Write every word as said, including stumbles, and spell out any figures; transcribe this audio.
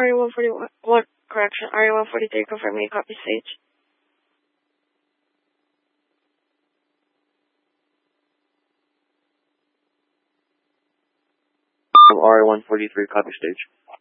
R A one forty-one, what, correction, R A one forty-three, confirming copy stage. From R A one forty-three, copy stage.